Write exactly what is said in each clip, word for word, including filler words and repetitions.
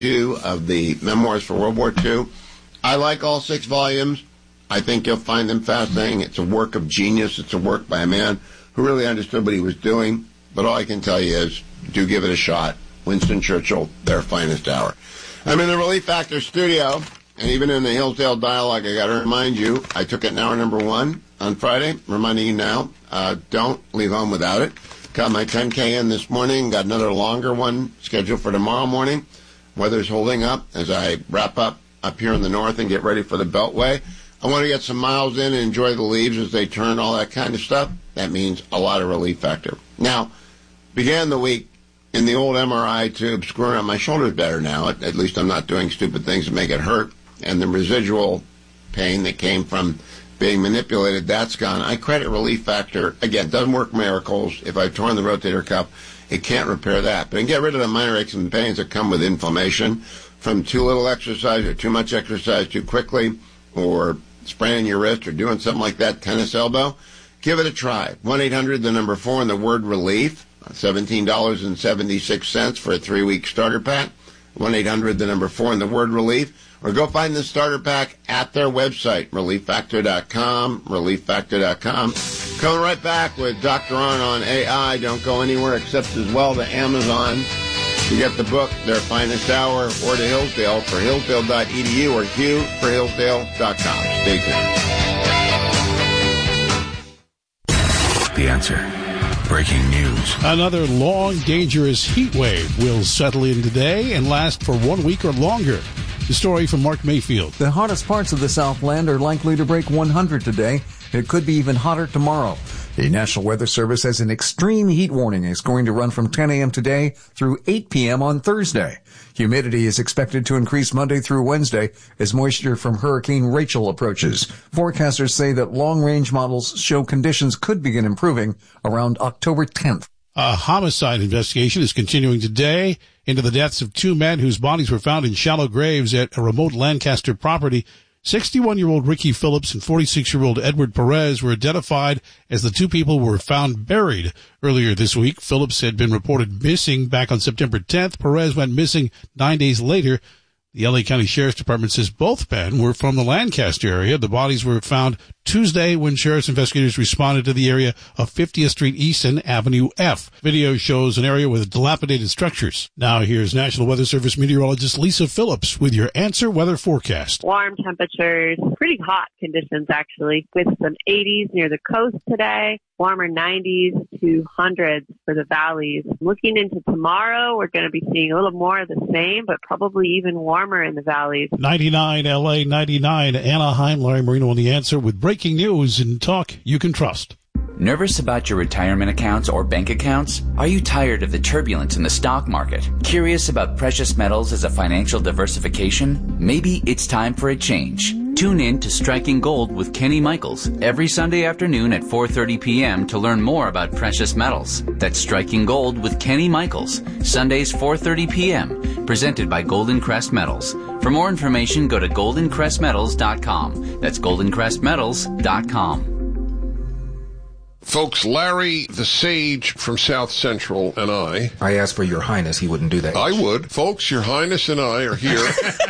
two of the Memoirs for World War Two. I like all six volumes. I think you'll find them fascinating. It's a work of genius. It's a work by a man who really understood what he was doing. But all I can tell you is, do give it a shot. Winston Churchill, Their Finest Hour. I'm in the Relief Factor studio, and even in the Hillsdale Dialogue, I got to remind you, I took it in hour number one on Friday. Reminding you now, uh, don't leave home without it. Got my ten K in this morning. Got another longer one scheduled for tomorrow morning. Weather's holding up as I wrap up up here in the north and get ready for the Beltway. I want to get some miles in and enjoy the leaves as they turn, all that kind of stuff. That means a lot of Relief Factor. Now, began the week in the old M R I tube, screwing up. My shoulder's better now. At, at least I'm not doing stupid things to make it hurt. And the residual pain that came from being manipulated, that's gone. I credit Relief Factor. Again, it doesn't work miracles. If I've torn the rotator cuff, it can't repair that. But it can get rid of the minor aches and pains that come with inflammation from too little exercise or too much exercise too quickly, or spraining your wrist or doing something like that, tennis elbow. Give it a try. one eight hundred, the number four, and the word relief. seventeen dollars and seventy-six cents for a three-week starter pack. one eight hundred, the number four, and the word relief. Or go find the starter pack at their website, relief factor dot com, relief factor dot com. Coming right back with Doctor Arnn on A I. Don't go anywhere except as well to Amazon to get the book, Their Finest Hour, or to Hillsdale for hillsdale dot e d u or Q for hillsdale dot com. Stay tuned. The Answer. Breaking news. Another long, dangerous heat wave will settle in today and last for one week or longer. The story from Mark Mayfield. The hottest parts of the Southland are likely to break one hundred today. It could be even hotter tomorrow. The National Weather Service has an extreme heat warning. It's going to run from ten a.m. today through eight p.m. on Thursday. Humidity is expected to increase Monday through Wednesday as moisture from Hurricane Rachel approaches. Forecasters say that long-range models show conditions could begin improving around October tenth. A homicide investigation is continuing today into the deaths of two men whose bodies were found in shallow graves at a remote Lancaster property. sixty-one-year-old Ricky Phillips and forty-six-year-old Edward Perez were identified as the two people who were found buried earlier this week. Phillips had been reported missing back on September tenth. Perez went missing nine days later. The L A County Sheriff's Department says both men were from the Lancaster area. The bodies were found Tuesday when sheriff's investigators responded to the area of fiftieth Street East and Avenue F. Video shows an area with dilapidated structures. Now here's National Weather Service meteorologist Lisa Phillips with your Answer Weather forecast. Warm temperatures, pretty hot conditions actually, with some eighties near the coast today, warmer nineties to hundreds for the valleys. Looking into tomorrow, we're going to be seeing a little more of the same, but probably even warmer in the valleys. ninety-nine L A, ninety-nine Anaheim. Larry Marino on The Answer with breaking news and talk you can trust. Nervous about your retirement accounts or bank accounts? Are you tired of the turbulence in the stock market? Curious about precious metals as a financial diversification? Maybe it's time for a change. Tune in to Striking Gold with Kenny Michaels every Sunday afternoon at four thirty p.m. to learn more about precious metals. That's Striking Gold with Kenny Michaels, Sundays four thirty p.m., presented by Golden Crest Metals. For more information, go to golden crest metals dot com. That's golden crest metals dot com. Folks, Larry the Sage from South Central and I... I asked for Your Highness. He wouldn't do that. I would. Folks, Your Highness and I are here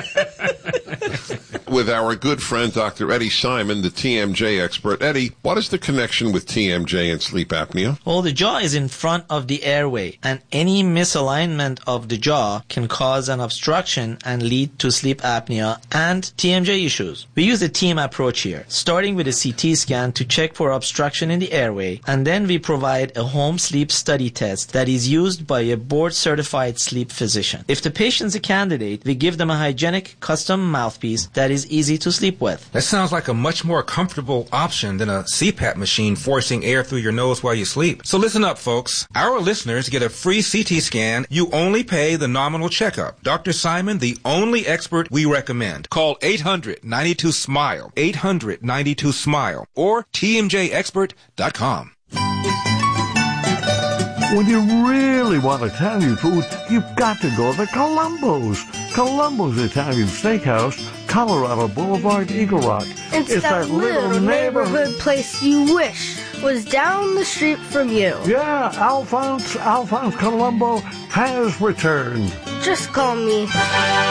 with our good friend, Doctor Eddie Simon, the T M J expert. Eddie, what is the connection with T M J and sleep apnea? Well, the jaw is in front of the airway, and any misalignment of the jaw can cause an obstruction and lead to sleep apnea and T M J issues. We use a team approach here, starting with a C T scan to check for obstruction in the airway, and then we provide a home sleep study test that is used by a board-certified sleep physician. If the patient's a candidate, we give them a hygienic, custom mouthpiece that is easy to sleep with. That sounds like a much more comfortable option than a C PAP machine forcing air through your nose while you sleep. So listen up, folks. Our listeners get a free C T scan. You only pay the nominal checkup. Doctor Simon, the only expert we recommend. Call eight hundred, ninety-two, SMILE, eight hundred, ninety-two, SMILE, or T M J expert dot com. When you really want Italian food, you've got to go to Columbo's. Columbo's Italian Steakhouse, Colorado Boulevard, Eagle Rock. It's, it's that, that little neighborhood place you wish was down the street from you. Yeah, Alphonse, Alphonse Colombo has returned. Just call me